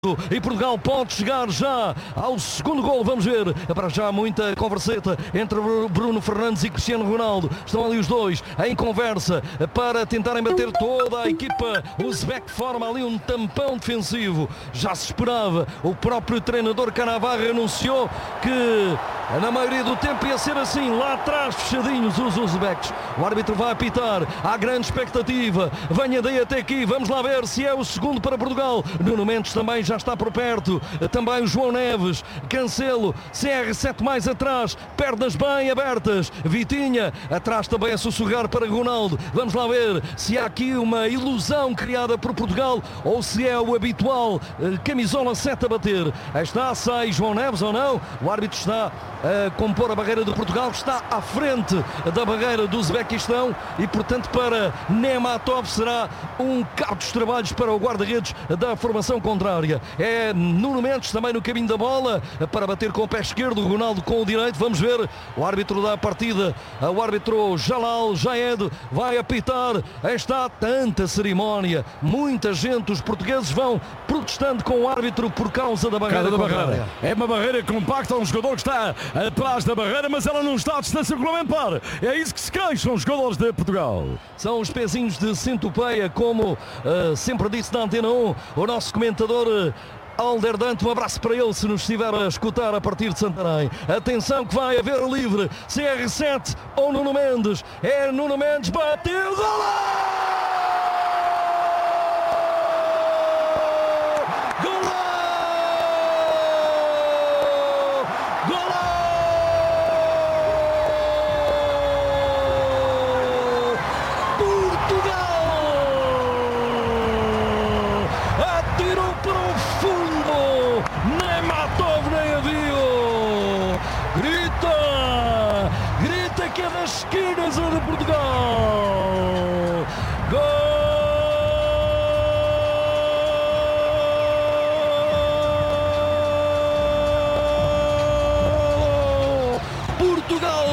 E Portugal pode chegar já ao segundo gol. Vamos ver, para já muita converseta entre Bruno Fernandes e Cristiano Ronaldo. Estão ali os dois em conversa para tentarem bater toda a equipa. O Uzbek forma ali um tampão defensivo. Já se esperava, o próprio treinador Cannavaro anunciou que na maioria do tempo ia ser assim, lá atrás fechadinhos os uzbeques. O árbitro vai apitar, há grande expectativa. Venha daí até aqui, vamos lá ver se é o segundo para Portugal. Nuno Mendes também já está por perto, também o João Neves, Cancelo, CR7 mais atrás, pernas bem abertas, Vitinha atrás também a sussurrar para Ronaldo. Vamos lá ver se há aqui uma ilusão criada por Portugal ou se é o habitual camisola 7 a bater. Aí está, sai João Neves ou não? O árbitro está a compor a barreira de Portugal, que está à frente da barreira do Uzbequistão e portanto para Nematov será um cabo dos trabalhos para o guarda-redes da formação contrária. É Nuno Mendes também no caminho da bola para bater com o pé esquerdo, Ronaldo com o direito. Vamos ver o árbitro da partida, o árbitro Jalal Jaed vai apitar. Está tanta cerimónia, muita gente, os portugueses vão protestando com o árbitro por causa da barreira contrária. É uma barreira compacta, um jogador que está atrás da barreira, mas ela não está a distância regulamentar. É isso que se queixam os jogadores de Portugal. São os pezinhos de centopeia, como sempre disse na Antena 1 o nosso comentador Alder Dante. Um abraço para ele se nos estiver a escutar a partir de Santarém. Atenção que vai haver livre. CR7 ou Nuno Mendes. É Nuno Mendes, bateu, gol! Que é das esquinas de Portugal. Gol! Portugal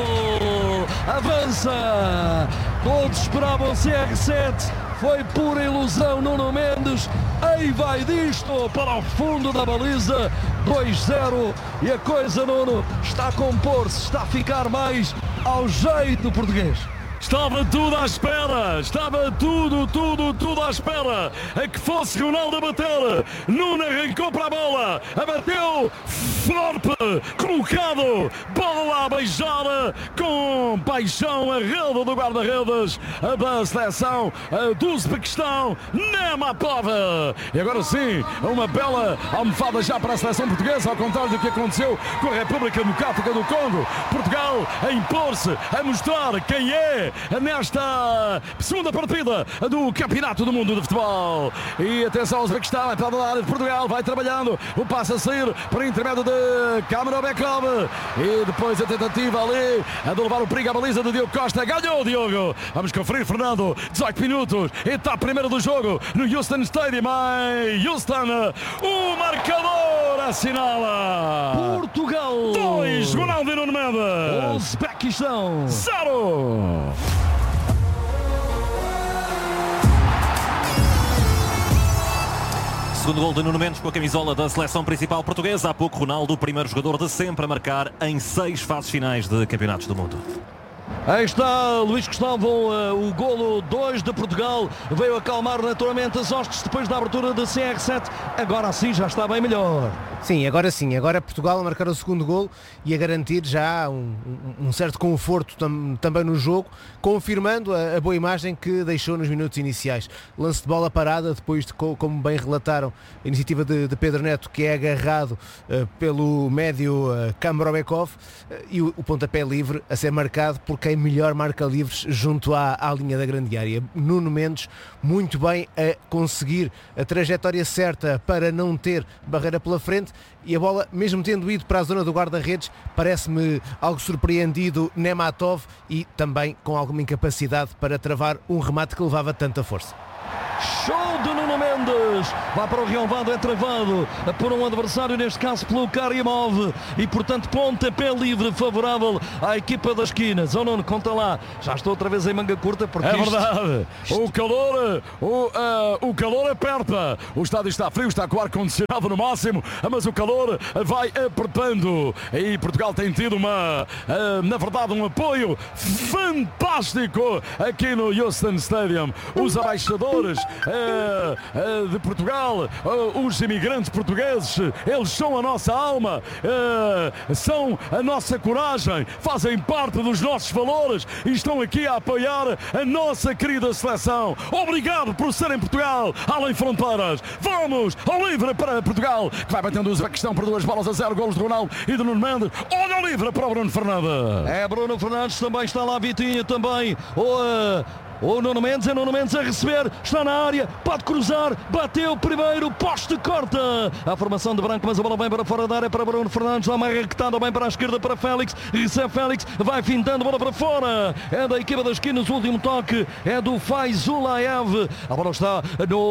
avança. Todos esperavam CR7. Foi pura ilusão. Nuno Mendes, aí vai disto para o fundo da baliza. 2-0 e a coisa, Nuno, está a compor-se, está a ficar mais ao jeito português. Estava tudo à espera, estava tudo à espera a que fosse Ronaldo a bater. Nuno arrancou para a bola, abateu forte, colocado, bola a beijar com paixão a rede do guarda-redes da seleção do Uzbequistão, Nematov. E agora sim, uma bela almofada já para a seleção portuguesa, ao contrário do que aconteceu com a República Democrática do Congo. Portugal a impor-se, a mostrar quem é nesta segunda partida do Campeonato do Mundo de Futebol. E atenção ao Uzbequistão, é para a área de Portugal, vai trabalhando, o passo a sair por intermédio de Kamerabekov e depois a tentativa ali de levar o perigo à baliza de Diogo Costa. Ganhou o Diogo. Vamos conferir, Fernando. 18 minutos, etapa primeira do jogo no Houston Stadium. Houston, o marcador assinala Portugal 2, Ronaldo e Nuno Mendes. Uzbequistão 0. Segundo gol de Nuno Mendes com a camisola da seleção principal portuguesa. Há pouco Ronaldo, o primeiro jogador de sempre a marcar em 6 fases finais de campeonatos do mundo. Aí está Luís Gustavo, o golo 2 de Portugal. Veio acalmar naturalmente as hostes depois da abertura de CR7. Agora sim já está bem melhor. Sim, agora Portugal a marcar o segundo golo e a garantir já um certo conforto também no jogo, confirmando a boa imagem que deixou nos minutos iniciais. Lance de bola parada, depois de, como bem relataram, a iniciativa de Pedro Neto, que é agarrado pelo médio Kamerabekov, e o pontapé livre a ser marcado por quem melhor marca livres junto à linha da grande área. Nuno Mendes, muito bem a conseguir a trajetória certa para não ter barreira pela frente, e a bola, mesmo tendo ido para a zona do guarda-redes, parece-me algo surpreendido Nematov, e também com alguma incapacidade para travar um remate que levava tanta força. Show de Nuno Mendes! Fernandes, vai para o relvado, é travado por um adversário, neste caso pelo Karimov, e portanto pontapé livre favorável à equipa das esquinas. Oh Nuno, conta lá, já estou outra vez em manga curta porque é verdade, o calor aperta, o estádio está frio, está com o ar-condicionado no máximo, mas o calor vai apertando e Portugal tem tido na verdade um apoio fantástico aqui no Houston Stadium. Os embaixadores de Portugal, os imigrantes portugueses, eles são a nossa alma, são a nossa coragem, fazem parte dos nossos valores e estão aqui a apoiar a nossa querida seleção. Obrigado por ser em Portugal, além fronteiras. Vamos ao livre para Portugal, que vai batendo o Uzbequistão por 2-0, golos de Ronaldo e de Nuno Mendes. Olha o livre para o Bruno Fernandes. É Bruno Fernandes, também está lá Vitinha, também o Nuno Mendes, é Nuno Mendes a receber, está na área, pode cruzar, bateu primeiro, poste, corta. A formação de branco, mas a bola vem para fora da área para Bruno Fernandes, dá uma arrequetada bem para a esquerda para Félix, recebe Félix, vai fintando, bola para fora. É da equipa das esquinas, o último toque é do Faizulaev. A bola está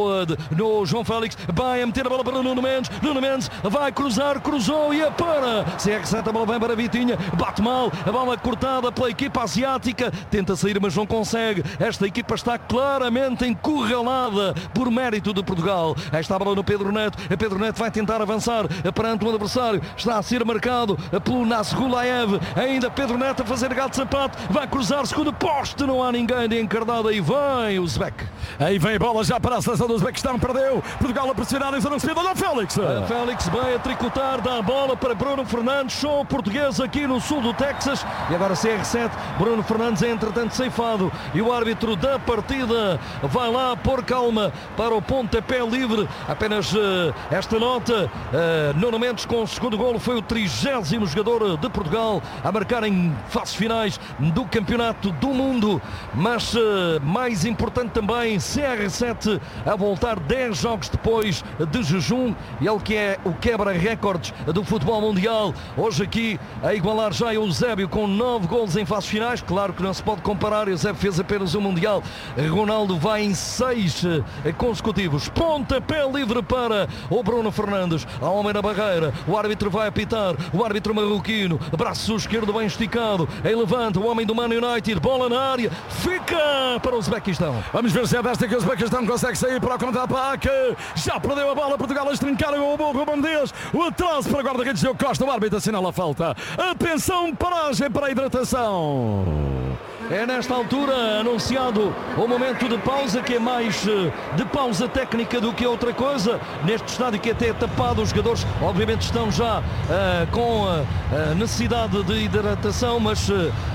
no João Félix, vai a meter a bola para Nuno Mendes vai cruzar, cruzou e é para CR7, a bola vem para Vitinha, bate mal, a bola cortada pela equipa asiática, tenta sair mas não consegue. Esta equipa está claramente encurralada por mérito de Portugal. Esta a bola no Pedro Neto. Pedro Neto vai tentar avançar perante um adversário. Está a ser marcado pelo Nasrulaev. Ainda Pedro Neto a fazer gato de sapato. Vai cruzar, segundo poste. Não há ninguém de encarnada. E vem o Uzbek. Aí vem a bola já para a seleção do Uzbequistão. Perdeu. Portugal a pressionar e não se olha o Félix. Félix vai a tricotar. Dá a bola para Bruno Fernandes. Show português aqui no sul do Texas. E agora CR7. Bruno Fernandes é entretanto ceifado. E o árbitro da partida vai lá pôr calma para o pontapé livre. Apenas esta nota, Nuno Mendes com o segundo golo, foi o 30º jogador de Portugal a marcar em fases finais do Campeonato do Mundo, mas mais importante também, CR7 a voltar 10 jogos depois de jejum, ele que é o quebra-recordes do futebol mundial, hoje aqui a igualar já Eusébio com 9 golos em fases finais. Claro que não se pode comparar, Eusébio fez apenas um Mundial, Ronaldo vai em 6 consecutivos. Pontapé livre para o Bruno Fernandes, a homem na barreira, o árbitro vai apitar, o árbitro marroquino, braço esquerdo bem esticado, em levanta, o homem do Man United, bola na área, fica para o Uzbequistão. Vamos ver se é desta que o Uzbequistão consegue sair para o contra-ataque. Já perdeu a bola, Portugal a estrincar o Ruben Dias, o atraso para a guarda-redes Diogo Costa, o árbitro assinala a falta. Atenção, paragem para a hidratação. É nesta altura anunciado o momento de pausa, que é mais de pausa técnica do que outra coisa. Neste estádio que até é tapado, os jogadores obviamente estão já com necessidade de hidratação, mas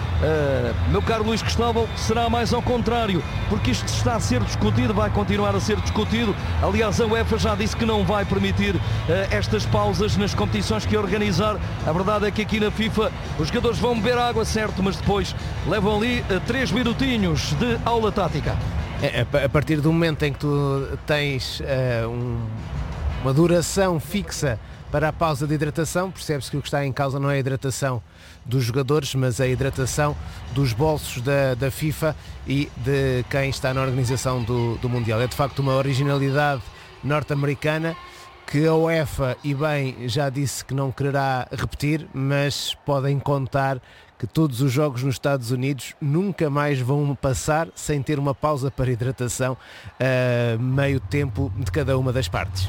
meu caro Luís Cristóvão, será mais ao contrário, porque isto está a ser discutido, vai continuar a ser discutido. Aliás, a UEFA já disse que não vai permitir estas pausas nas competições que organizar. A verdade é que aqui na FIFA os jogadores vão beber água, certo, mas depois levam ali 3 minutinhos de aula tática. A partir do momento em que tu tens uma duração fixa para a pausa de hidratação, percebe-se que o que está em causa não é a hidratação dos jogadores, mas a hidratação dos bolsos da FIFA e de quem está na organização do Mundial. É de facto uma originalidade norte-americana que a UEFA, e bem, já disse que não quererá repetir, mas podem contar que todos os jogos nos Estados Unidos nunca mais vão passar sem ter uma pausa para hidratação a meio tempo de cada uma das partes.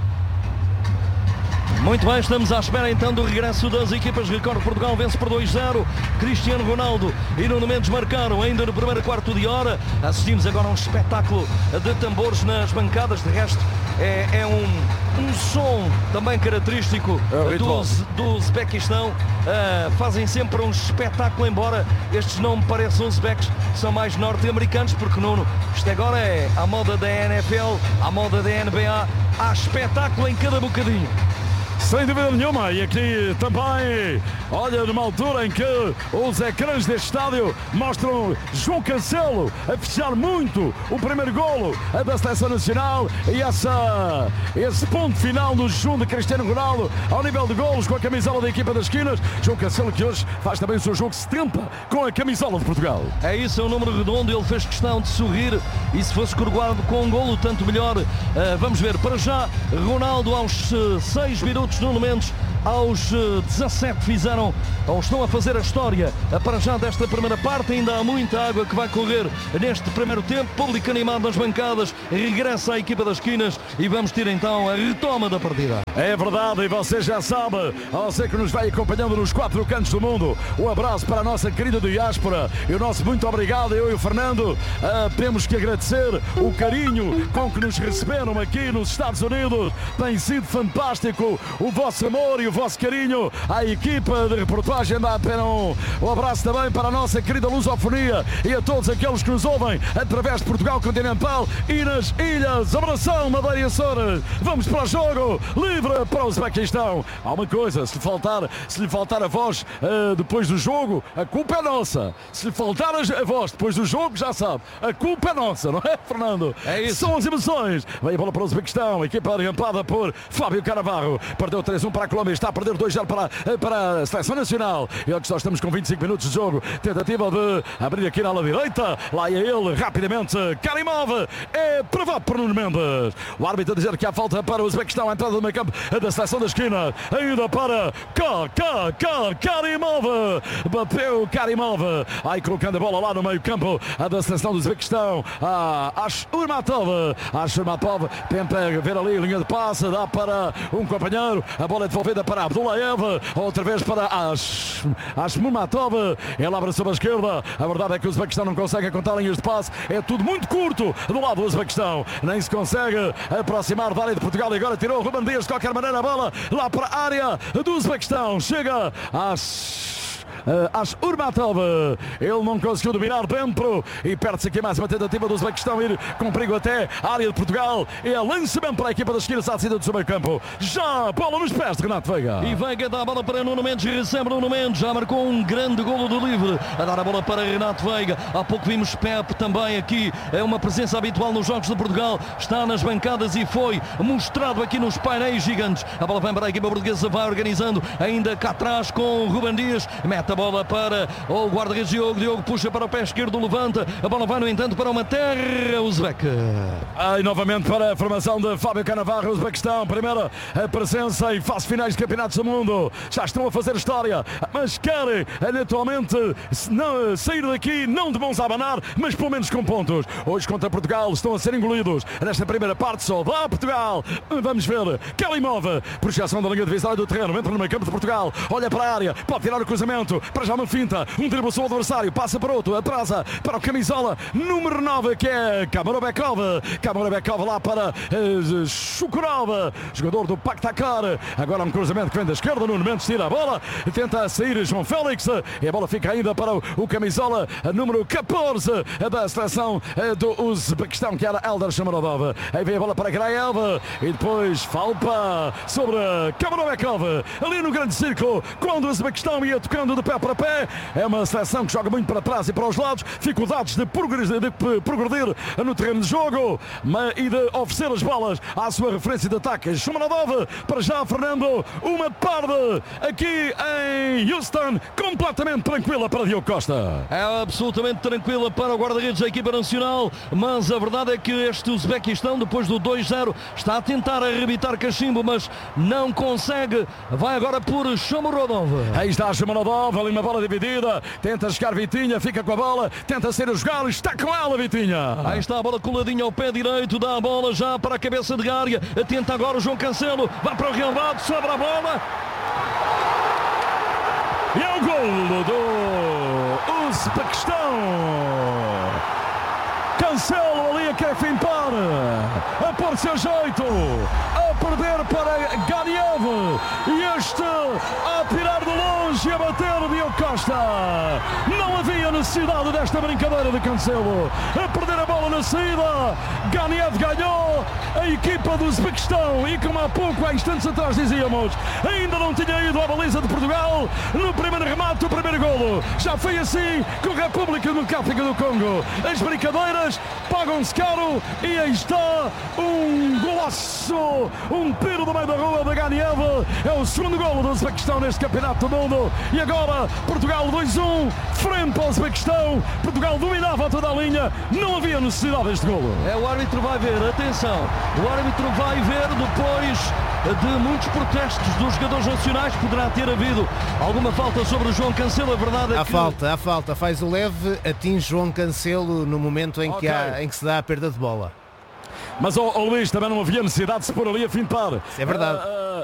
Muito bem, estamos à espera então do regresso das equipas. Recordo, Portugal vence por 2-0. Cristiano Ronaldo e Nuno Mendes marcaram ainda no primeiro quarto de hora. Assistimos agora a um espetáculo de tambores nas bancadas. De resto, é um som também característico do Uzbequistão. Fazem sempre um espetáculo, embora estes não me pareçam uzbeques, são mais norte-americanos, porque Nuno, isto agora é à moda da NFL, à moda da NBA, há espetáculo em cada bocadinho. Sem dúvida nenhuma, e aqui também, olha, numa altura em que os ecrãs deste estádio mostram João Cancelo a fechar muito o primeiro golo da Seleção Nacional e esse ponto final no jejum de Cristiano Ronaldo ao nível de golos com a camisola da equipa das esquinas. João Cancelo que hoje faz também o seu jogo 70 com a camisola de Portugal. É isso, é um número redondo, ele fez questão de sorrir e se fosse coroado com um golo, tanto melhor. Vamos ver, para já, Ronaldo aos 6 minutos, Nuno Mendes aos 17 fizeram ou estão a fazer a história para já desta primeira parte. Ainda há muita água que vai correr neste primeiro tempo. Público animado nas bancadas, regressa à equipa das esquinas e vamos ter então a retoma da partida. É verdade, e você já sabe, você que nos vai acompanhando nos 4 cantos do mundo, um abraço para a nossa querida diáspora e o nosso muito obrigado. Eu e o Fernando temos que agradecer o carinho com que nos receberam aqui nos Estados Unidos. Tem sido fantástico o vosso amor e o vosso carinho à equipa de reportagem da Antena 1. Um abraço também para a nossa querida lusofonia e a todos aqueles que nos ouvem através de Portugal Continental e nas ilhas. Abração, Madeira e Açores. Vamos para o jogo livre para o Uzbequistão. Há uma coisa, se lhe faltar a voz depois do jogo, a culpa é nossa. Se lhe faltar a voz depois do jogo, já sabe, a culpa é nossa, não é, Fernando? É isso. São as emoções. Vem a bola para o Uzbequistão, a equipa orientada por Fábio Cannavaro. Perdeu 3-1 para a Colômbia, está a perder 2-0 para a Seleção Nacional. E olha que nós estamos com 25 minutos de jogo. Tentativa de abrir aqui na ala direita. Lá é ele, rapidamente. Karimov é provado por Nuno Mendes. O árbitro a dizer que há falta para o Uzbequistão. A entrada do meio campo da Seleção da esquina. Ainda para Karimov. Bateu Karimov. Aí colocando a bola lá no meio campo da Seleção do Uzbequistão. Ashurmatov tenta ver ali a linha de passe. Dá para um companheiro. A bola é devolvida para Abdullayev, outra vez para Ashurmatov. Ele abre sobre a esquerda. A verdade é que o Uzbequistão não consegue contar linhas de passe. É tudo muito curto do lado do Uzbequistão. Nem se consegue aproximar da área de Portugal. E agora tirou o Ruben Dias de qualquer maneira a bola lá para a área do Uzbequistão. Chega Ashurmatov, ele não conseguiu dominar dentro e perde-se aqui mais uma tentativa do Uzbequistão ir com perigo até a área de Portugal. É lançamento para a equipa da esquerda, à saída do seu meio campo. Já bola nos pés de Renato Veiga. E Veiga dá a bola para Nuno Mendes, recebe Nuno Mendes, já marcou um grande golo do livre, a dar a bola para Renato Veiga. Há pouco vimos Pepe também aqui, é uma presença habitual nos Jogos de Portugal, está nas bancadas e foi mostrado aqui nos painéis gigantes. A bola vem para a equipa portuguesa, vai organizando ainda cá atrás com o Ruben Dias, mete a bola para o guarda-redes Diogo puxa para o pé esquerdo, levanta, a bola vai no entanto para uma terra uzbeque. E novamente para a formação de Fábio Cannavaro, Uzbequistão, primeira presença em fase finais de campeonatos do mundo, já estão a fazer história, mas querem naturalmente sair daqui não de mãos a abanar, mas pelo menos com pontos. Hoje contra Portugal estão a ser engolidos nesta primeira parte, só dá Portugal. Vamos ver, Karimov, projeção da linha divisória do terreno, entra no meio campo de Portugal, olha para a área, pode tirar o cruzamento, para já uma finta, um drible sobre o adversário, passa para outro, atrasa para o camisola número 9 que é Kamarabekov lá para Shukurov, jogador do Pakhtakar. Agora um cruzamento que vem da esquerda, Nuno Mendes tira a bola, tenta sair João Félix e a bola fica ainda para o camisola número 14 da seleção do Uzbequistão, que era Eldar Shomurodov. Aí vem a bola para Graev e depois falta sobre Kamarabekov ali no grande círculo, quando o Uzbequistão ia tocando de pé para pé. É uma seleção que joga muito para trás e para os lados, dificuldades de progredir no terreno de jogo e de oferecer as bolas à sua referência de ataque. Shomurodov, para já Fernando, uma tarde aqui em Houston completamente tranquila para Diogo Costa. É absolutamente tranquila para o guarda-redes da equipa nacional, mas a verdade é que este Uzbequistão, depois do 2-0, está a tentar arrebitar cachimbo, mas não consegue. Vai agora por Shomurodov. Aí está Shomurodov, ali uma bola dividida, tenta chegar Vitinha, fica com a bola, tenta sair a jogar, está com ela Vitinha. Aí está a bola coladinha ao pé direito, dá a bola já para a cabeça de área, tenta agora o João Cancelo, vai para o relvado, sobra a bola. E é o golo do Uzbequistão. Cancelo ali a querer fintar, a pôr seu jeito, a perder para Ganiev e este a tirar de longe e a bater Diogo Costa. Não havia necessidade desta brincadeira de Cancelo. A perder a bola na saída. Ganiev ganhou. A equipa do Uzbequistão, e como há pouco, há instantes atrás dizíamos, ainda não tinha ido à baliza de Portugal no primeiro remate do primeiro golo. Já foi assim com a República Democrática do Congo. As brincadeiras pagam-se caro, e aí está um golaço, um tiro do meio da rua da Ganiev. É o segundo golo do Uzbequistão neste campeonato do mundo. E agora Portugal 2-1 frente ao Uzbequistão. Portugal dominava toda a linha, não havia necessidade deste golo. O árbitro vai ver, atenção, o árbitro vai ver depois de muitos protestos dos jogadores nacionais. Poderá ter havido alguma falta sobre o João Cancelo. A verdade é Há falta, faz o leve, atinge João Cancelo no momento em que se dá a perda de bola. Mas, Luís, também não havia necessidade de se pôr ali a fintar. Isso é verdade.